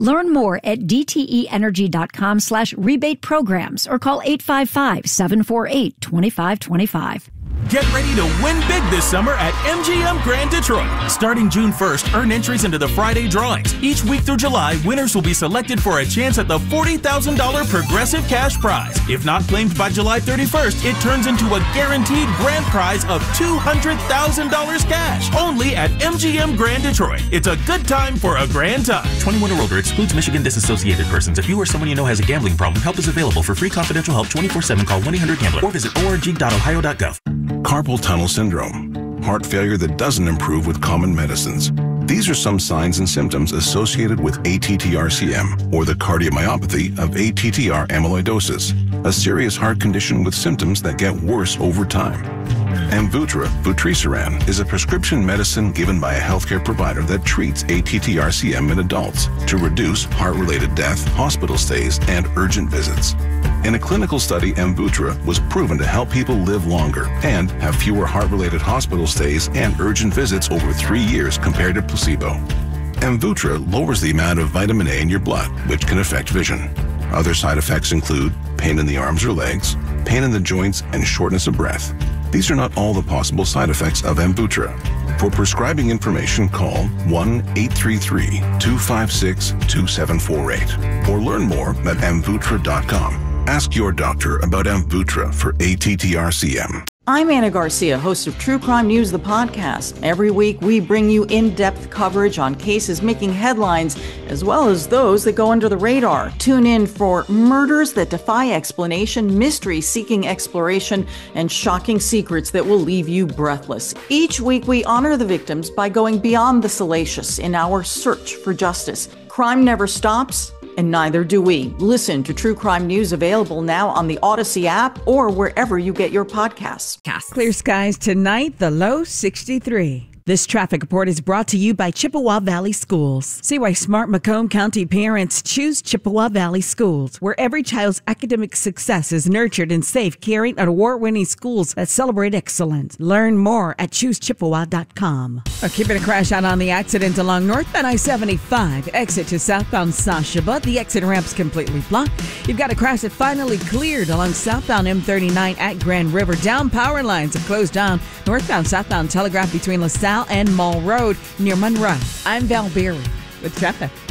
Learn more at dteenergy.com/rebate programs or call 855-748-2525. Get ready to win big this summer at MGM Grand Detroit. Starting June 1st, earn entries into the Friday drawings. Each week through July, winners will be selected for a chance at the $40,000 Progressive Cash Prize. If not claimed by July 31st, it turns into a guaranteed grand prize of $200,000 cash. Only at MGM Grand Detroit. It's a good time for a grand time. 21 or older excludes Michigan disassociated persons. If you or someone you know has a gambling problem, help is available. For free confidential help 24/7, call 1-800-GAMBLER or visit org.ohio.gov. Carpal tunnel syndrome, heart failure that doesn't improve with common medicines. These are some signs and symptoms associated with ATTR-CM, or the cardiomyopathy of ATTR amyloidosis, a serious heart condition with symptoms that get worse over time. Amvuttra, vutrisiran, is a prescription medicine given by a healthcare provider that treats ATTR-CM in adults to reduce heart-related death, hospital stays, and urgent visits. In a clinical study, Amvuttra was proven to help people live longer and have fewer heart-related hospital stays and urgent visits over 3 years compared to placebo. Amvuttra lowers the amount of vitamin A in your blood, which can affect vision. Other side effects include pain in the arms or legs, pain in the joints, and shortness of breath. These are not all the possible side effects of Amvuttra. For prescribing information, call 1-833-256-2748 or learn more at amvuttra.com. Ask your doctor about Amvuttra for ATTR-CM. I'm Anna Garcia, host of True Crime News, the podcast. Every week, we bring you in-depth coverage on cases making headlines, as well as those that go under the radar. Tune in for murders that defy explanation, mystery seeking exploration, and shocking secrets that will leave you breathless. Each week, we honor the victims by going beyond the salacious in our search for justice. Crime never stops, and neither do we. Listen to True Crime News, available now on the Odyssey app or wherever you get your podcasts. Clear skies tonight, the low 63. This traffic report is brought to you by Chippewa Valley Schools. See why smart Macomb County parents choose Chippewa Valley Schools, where every child's academic success is nurtured in safe, caring, and award-winning schools that celebrate excellence. Learn more at choosechippewa.com. Keeping a crash out on the accident along northbound I-75, exit to southbound Sashaba. The exit ramp's completely blocked. You've got a crash that finally cleared along southbound M39 at Grand River. Down power lines have closed down northbound southbound Telegraph between LaSalle and Mall Road near Monroe. I'm Val Berry with traffic.